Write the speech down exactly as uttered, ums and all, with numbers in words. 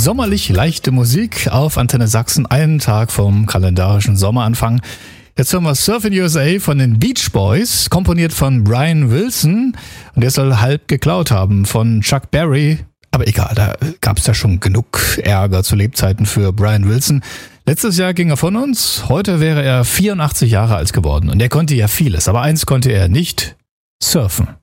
sommerlich leichte Musik auf Antenne Sachsen, einen Tag vom kalendarischen Sommeranfang. Jetzt hören wir Surfin' U S A von den Beach Boys, komponiert von Brian Wilson. Und der soll halb geklaut haben von Chuck Berry. Aber egal, da gab es ja schon genug Ärger zu Lebzeiten für Brian Wilson. Letztes Jahr ging er von uns, heute wäre er vierundachtzig Jahre alt geworden. Und er konnte ja vieles, aber eins konnte er nicht: surfen.